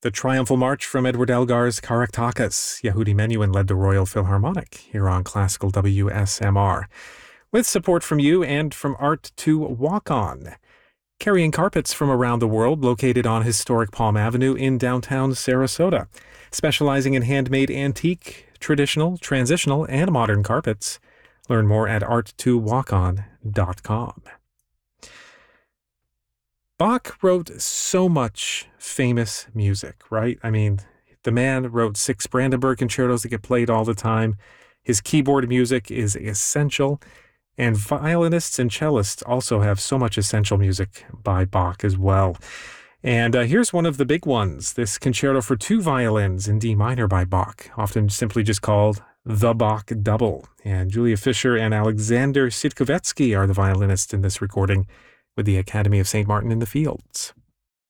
The Triumphal March from Edward Elgar's Caractacus. Yehudi Menuhin led the Royal Philharmonic here on Classical WSMR. With support from you and from Art to Walk On. Carrying carpets from around the world, located on historic Palm Avenue in downtown Sarasota. Specializing in handmade antique, traditional, transitional, and modern carpets. Learn more at art2walkon.com. Bach wrote so much famous music, right? I mean, the man wrote 6 Brandenburg concertos that get played all the time. His keyboard music is essential, and violinists and cellists also have so much essential music by Bach as well. And here's one of the big ones, this concerto for 2 violins in D minor by Bach, often simply just called the Bach Double. And Julia Fischer and Alexander Sitkovetsky are the violinists in this recording with the Academy of St. Martin in the Fields.